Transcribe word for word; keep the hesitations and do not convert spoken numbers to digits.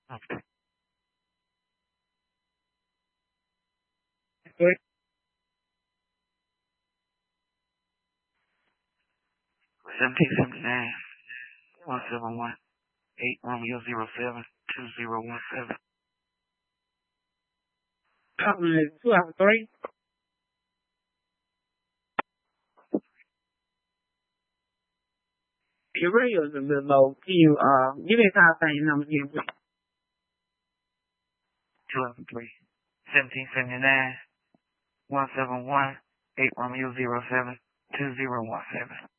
Okay. Good. seventeen seventy-nine, one seven one, eight Romeo zero seven, two zero one seven. Um, two out three. Your radio's a bit low. Can you uh give me a call sign number again, please? two eleven three, seventeen seventy-nine, one seven one, eight Romeo zero seven, two zero one seven.